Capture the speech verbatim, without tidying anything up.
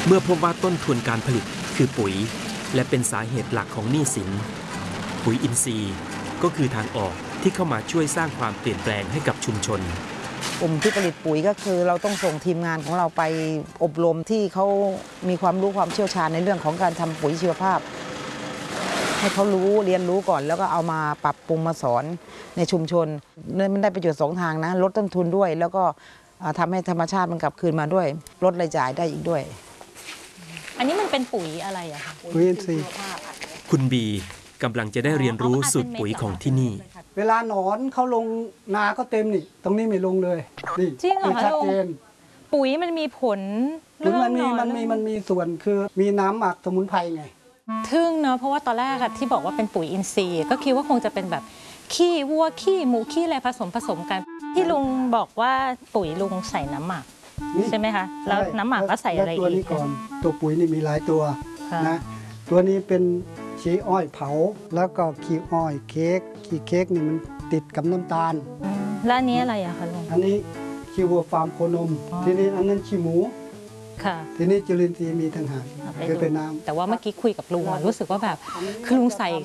เมื่อพบว่าต้นทุนการผลิตคือปุ๋ยและเป็นสาเหตุหลักของหนี้สินปุ๋ยอินทรีย์ก็คือทางออกที่เข้ามาช่วยสร้างความเปลี่ยนแปลงให้กับชุมชนกลุ่มที่ผลิตปุ๋ยก็คือเราต้องส่งทีมงานของเราไปอบรมที่เขามีความรู้ความเชี่ยวชาญในเรื่องของการทำปุ๋ยชีวภาพให้เขารู้เรียนรู้ก่อนแล้วก็เอามาปรับปรุงมาสอนในชุมชนเนี่ยมันได้ประโยชน์สองทางนะลดต้นทุนด้วยแล้วก็ทำให้ธรรมชาติมันกลับคืนมาด้วยลดรายจ่ายได้อีกด้วยอันนี้มันเป็นปุ๋ยอะไรอะคะปุ๋ยอินทรีย์คุณบีกำลังจะได้เรียนรู้สูตรปุ๋ยของที่นี่เวลาหนอนเขาลงนาก็เต็มนี่ตรงนี้ไม่ลงเลยนี่จริงเหรอคะชัดเจนปุ๋ยมันมีผลเรื่องมันมีมันมีมันมีส่วนคือมีน้ำหมักสมุนไพรไงทึ่งเนาะเพราะว่าตอนแรกที่บอกว่าเป็นปุ๋ยอินทรีย์ก็คิดว่าคงจะเป็นแบบขี้วัวขี้หมูขี้อะไรผสมผสมกันที่ลุงบอกว่าปุ๋ยลุงใส่น้ำหมักใช่ไหมคะแล้วน้ำหมักก็ใส่อะไรอีกตัวนี้ก่อนตัวปุ๋ยนี่มีหลายตัวนะตัวนี้เป็นขี้อ้อยเผาแล้วก็ขี้อ้อยเค้กขี้เค้กนี่มันติดกับน้ำตาลแล้วอันนี้อะไรอะคะลุงอันนี้ขี้วัวฟาร์มโคนมทีนี้อันนั้นขี้หมูค่ะทีนี้จุลินทรีย์มีต่างหากคือเป็นน้ำแต่ว่าเมื่อกี้คุยกับลุงรู้สึกว่าแบบคือลุงใส่